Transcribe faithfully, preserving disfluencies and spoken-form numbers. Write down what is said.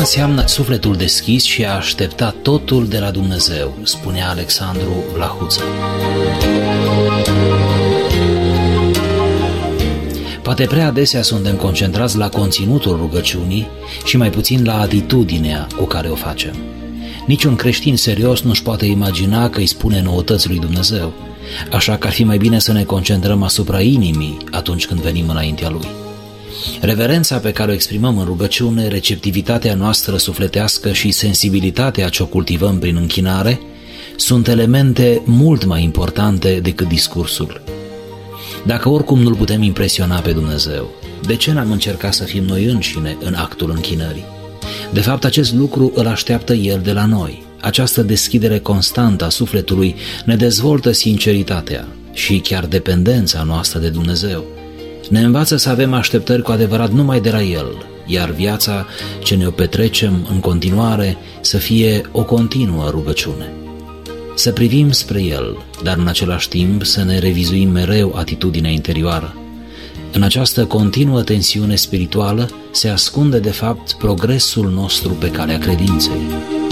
înseamnă sufletul deschis și a aștepta totul de la Dumnezeu, spunea Alexandru Vlahuță. Poate prea adesea suntem concentrați la conținutul rugăciunii și mai puțin la atitudinea cu care o facem. Niciun creștin serios nu-și poate imagina că îi spune noutăți lui Dumnezeu, așa că ar fi mai bine să ne concentrăm asupra inimii atunci când venim înaintea Lui. Reverența pe care o exprimăm în rugăciune, receptivitatea noastră sufletească și sensibilitatea ce o cultivăm prin închinare sunt elemente mult mai importante decât discursul. Dacă oricum nu-L putem impresiona pe Dumnezeu, de ce n-am încercat să fim noi înșine în actul închinării? De fapt, acest lucru îl așteaptă El de la noi. Această deschidere constantă a sufletului ne dezvoltă sinceritatea și chiar dependența noastră de Dumnezeu. Ne învață să avem așteptări cu adevărat numai de la El, iar viața ce ne-o petrecem în continuare să fie o continuă rugăciune. Să privim spre El, dar în același timp să ne revizuim mereu atitudinea interioară. În această continuă tensiune spirituală se ascunde de fapt progresul nostru pe calea credinței.